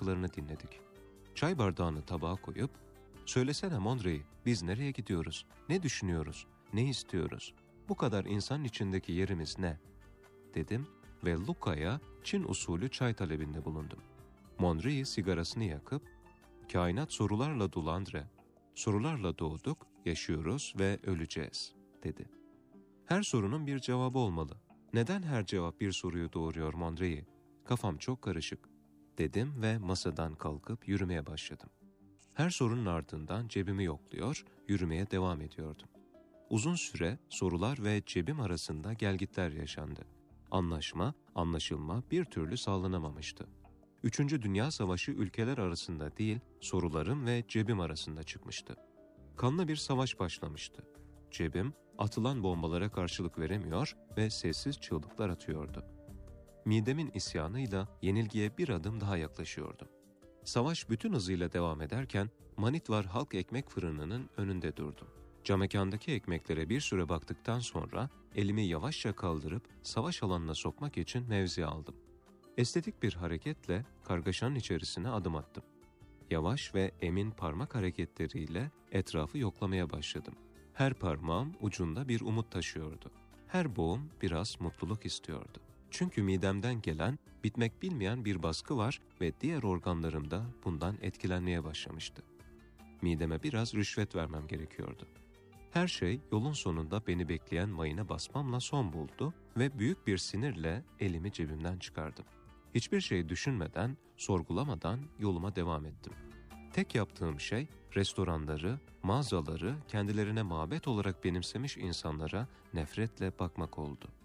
şarkılarını dinledik. Çay bardağını tabağa koyup, "Söylesene Mondrey, biz nereye gidiyoruz, ne düşünüyoruz, ne istiyoruz, bu kadar insanın içindeki yerimiz ne?" dedim ve Luca'ya Çin usulü çay talebinde bulundum. Mondrey sigarasını yakıp, "Kainat sorularla dolu Andre, sorularla doğduk, yaşıyoruz ve öleceğiz," dedi. "Her sorunun bir cevabı olmalı. Neden her cevap bir soruyu doğuruyor Mondrey? Kafam çok karışık," dedim ve masadan kalkıp yürümeye başladım. Her sorunun ardından cebimi yokluyor, yürümeye devam ediyordum. Uzun süre sorular ve cebim arasında gelgitler yaşandı. Anlaşma, anlaşılma bir türlü sağlanamamıştı. 3. Dünya Savaşı ülkeler arasında değil, sorularım ve cebim arasında çıkmıştı. Kanlı bir savaş başlamıştı. Cebim, atılan bombalara karşılık veremiyor ve sessiz çığlıklar atıyordu. Midemin isyanıyla yenilgiye bir adım daha yaklaşıyordum. Savaş bütün hızıyla devam ederken Manitvar Halk Ekmek Fırını'nın önünde durdum. Camekandaki ekmeklere bir süre baktıktan sonra elimi yavaşça kaldırıp savaş alanına sokmak için mevzi aldım. Estetik bir hareketle kargaşanın içerisine adım attım. Yavaş ve emin parmak hareketleriyle etrafı yoklamaya başladım. Her parmağım ucunda bir umut taşıyordu. Her boğum biraz mutluluk istiyordu. Çünkü midemden gelen, bitmek bilmeyen bir baskı var ve diğer organlarım da bundan etkilenmeye başlamıştı. Mideme biraz rüşvet vermem gerekiyordu. Her şey yolun sonunda beni bekleyen mayına basmamla son buldu ve büyük bir sinirle elimi cebimden çıkardım. Hiçbir şey düşünmeden, sorgulamadan yoluma devam ettim. Tek yaptığım şey restoranları, mağazaları kendilerine mabet olarak benimsemiş insanlara nefretle bakmak oldu.